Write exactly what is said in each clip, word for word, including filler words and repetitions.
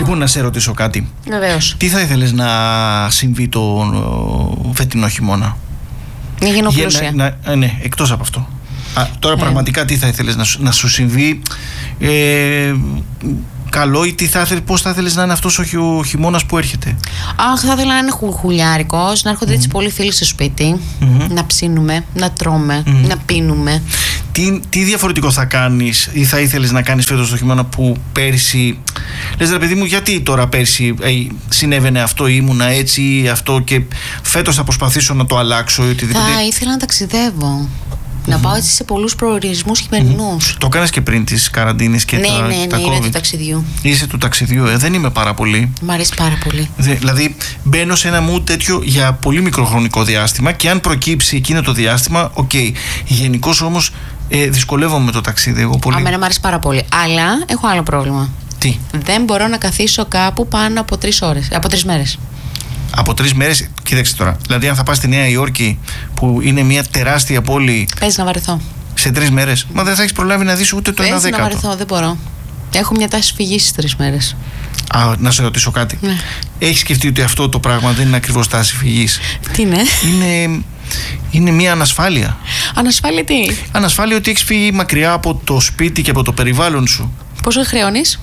Λοιπόν, να σε ρωτήσω κάτι. Βεβαίως. Τι θα ήθελες να συμβεί το φετινό χειμώνα? Να γίνω πλούσια. Να, να, ναι, εκτός από αυτό. Α, τώρα ε. πραγματικά τι θα ήθελες να σου, να σου συμβεί ε, καλό, ή τι θα ήθελες, πώς θα ήθελες να είναι αυτός ο, ο χειμώνας που έρχεται? Αχ, θα ήθελα να είναι χου, χουλιάρικος, να έρχονται mm. έτσι πολλοί φίλοι στο σπίτι, mm-hmm. να ψήνουμε, να τρώμε, mm-hmm. να πίνουμε. Τι, τι διαφορετικό θα κάνεις ή θα ήθελες να κάνεις φέτος το χειμώνα που πέρσι λες, ρε παιδί μου, γιατί τώρα πέρσι ε, συνέβαινε αυτό, ήμουνα έτσι, αυτό, και φέτος θα προσπαθήσω να το αλλάξω ή οτιδήποτε? Θα ήθελα να ταξιδεύω. Mm-hmm. Να πάω έτσι σε πολλούς προορισμούς χειμερινούς. Mm-hmm. Το κάνεις και πριν τις καραντίνες και ναι, τα, ναι, και τα ναι, COVID. είμαι του ταξιδιού. Είσαι του ταξιδιού, ε, δεν είμαι πάρα πολύ. Μ' αρέσει πάρα πολύ. Δε, δηλαδή μπαίνω σε ένα mood τέτοιο για πολύ μικροχρονικό διάστημα, και αν προκύψει εκείνο το διάστημα, οκ. Okay. Γενικώς όμως ε, δυσκολεύομαι με το ταξίδι εγώ πολύ. Αμένα μ' αρέσει πάρα πολύ. Αλλά έχω άλλο πρόβλημα. Τι? Δεν μπορώ να καθίσω κάπου πάνω από τρεις ώρες, από τρεις μέρες. Από τρεις μέρες, κοίταξε τώρα. Δηλαδή, αν θα πας στη Νέα Υόρκη, που είναι μια τεράστια πόλη. Παίζει να βαρεθώ. Σε τρεις μέρες. Μα δεν θα έχεις προλάβει να δεις ούτε το ένα δέκατο. Παίζει να βαρεθώ, δεν μπορώ. Έχω μια τάση φυγής στις τρεις μέρες. Α, να σε ρωτήσω κάτι. Ναι. Έχεις σκεφτεί ότι αυτό το πράγμα δεν είναι ακριβώς τάση φυγής? Τι είναι? Είναι, είναι μια ανασφάλεια. Ανασφάλεια τι? Ανασφάλεια ότι έχεις φύγει μακριά από το σπίτι και από το περιβάλλον σου. Πόσο χρεώνεις?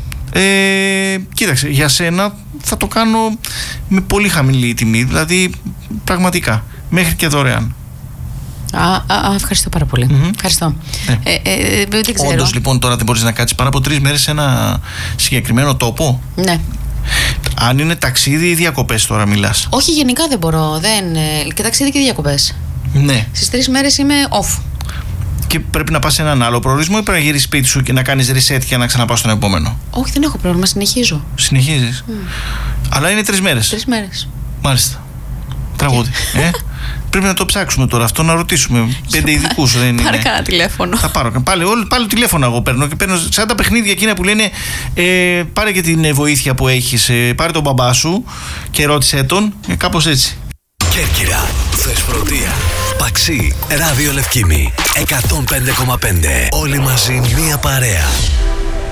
Ε, κοίταξε, για σένα θα το κάνω με πολύ χαμηλή τιμή. Δηλαδή, πραγματικά, μέχρι και δωρεάν. Α, α, ευχαριστώ πάρα πολύ. Mm-hmm. Ευχαριστώ. Ναι. Ε, ε, δεν ξέρω. Όντως, λοιπόν, τώρα δεν μπορείς να κάτσεις πάνω από τρεις μέρες σε ένα συγκεκριμένο τόπο? Ναι. Αν είναι ταξίδι ή διακοπές τώρα μιλάς? Όχι, γενικά δεν μπορώ. Δεν, και ταξίδι και διακοπές. Ναι. Στις τρεις μέρες είμαι off. Και πρέπει να πας σε έναν άλλο προορισμό, ή πρέπει να γυρίσεις σπίτι σου και να κάνεις reset και να ξαναπάς στον επόμενο? Όχι, δεν έχω πρόβλημα, συνεχίζω. Συνεχίζεις. Mm. Αλλά είναι τρεις μέρες. Τρεις μέρες. Μάλιστα. Τραγούδι. ε? Πρέπει να το ψάξουμε τώρα αυτό, να ρωτήσουμε πέντε ειδικούς. Δεν είναι. Πάρε κανένα τηλέφωνο. Θα πάρω. Πάλι, όλο, πάλι τηλέφωνο εγώ παίρνω, και παίρνω σαν τα παιχνίδια εκείνα που λένε ε, πάρε και την βοήθεια που έχεις, ε, πάρε τον μπαμπά σου και ρώτησέ τον, ε, κάπως έτσι. Κέρκυρα, Θεσπρωτεία, Παξί, Ράδιο Λευκήμη, εκατόν πέντε κόμμα πέντε. Όλοι μαζί μία παρέα.